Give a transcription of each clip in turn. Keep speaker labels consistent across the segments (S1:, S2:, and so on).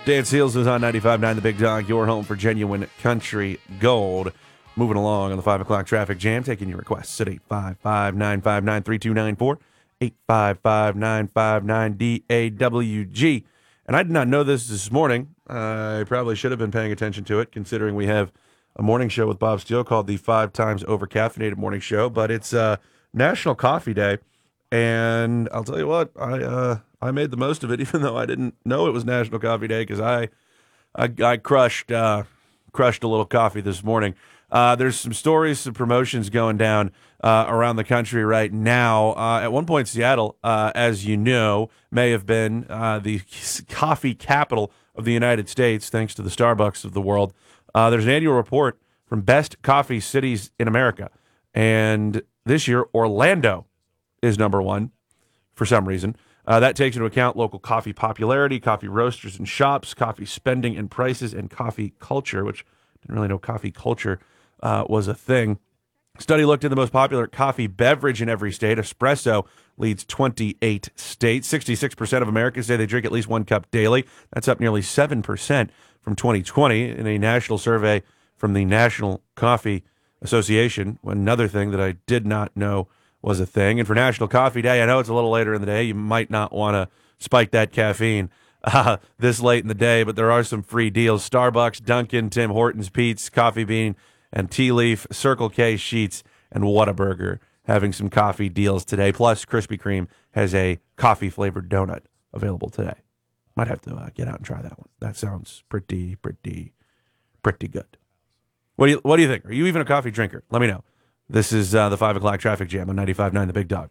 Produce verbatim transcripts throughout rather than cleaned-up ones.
S1: Dan Seals is on ninety-five point nine The Big Dog, your home for genuine country gold. Moving along on the five o'clock traffic jam, taking your requests at eight five five, nine five nine, three two nine four, eight five five, nine five nine, D A W G. And I did not know this this morning. I probably should have been paying attention to it, considering we have a morning show with Bob Steele called the Five Times Over-Caffeinated Morning Show. But it's uh, National Coffee Day, and I'll tell you what, I uh, I made the most of it, even though I didn't know it was National Coffee Day, because I, I I crushed uh, crushed a little coffee this morning. Uh, there's some stories, some promotions going down uh, around the country right now. Uh, at one point, Seattle, uh, as you know, may have been uh, the coffee capital of the United States, thanks to the Starbucks of the world. Uh, there's an annual report from Best Coffee Cities in America, and this year, Orlando is number one for some reason. Uh, that takes into account local coffee popularity, coffee roasters and shops, coffee spending and prices, and coffee culture, which I didn't really know coffee culture uh, was a thing. Study looked at the most popular coffee beverage in every state. Espresso leads twenty-eight states. sixty-six percent of Americans say they drink at least one cup daily. That's up nearly seven percent from twenty twenty in a national survey from the National Coffee Association. Another thing that I did not know was a thing. And for National Coffee Day, I know it's a little later in the day. You might not want to spike that caffeine uh, this late in the day, but there are some free deals. Starbucks, Dunkin', Tim Hortons, Pete's, Coffee Bean, and Tea Leaf, Circle K, Sheetz, and Whataburger having some coffee deals today. Plus, Krispy Kreme has a coffee-flavored donut available today. Might have to uh, get out and try that one. That sounds pretty, pretty, pretty good. What do you What do you think? Are you even a coffee drinker? Let me know. This is uh, the five o'clock traffic jam on ninety-five point nine The Big Dog.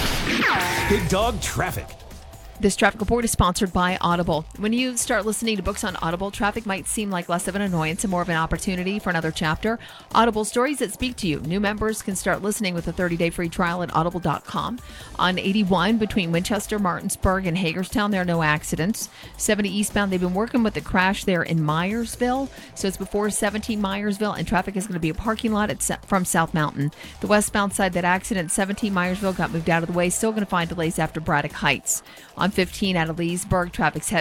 S2: Big Dog Traffic.
S3: This traffic report is sponsored by Audible. When you start listening to books on Audible, traffic might seem like less of an annoyance and more of an opportunity for another chapter. Audible, stories that speak to you. New members can start listening with a thirty-day free trial at audible dot com. On eighty-one between Winchester, Martinsburg, and Hagerstown, there are no accidents. seventy eastbound, they've been working with the crash there in Myersville. So it's before seventeen Myersville, and traffic is going to be a parking lot at, from South Mountain. The westbound side, that accident, seventeen Myersville, got moved out of the way. Still going to find delays after Braddock Heights. On fifteen out of Leesburg, traffic's heavy.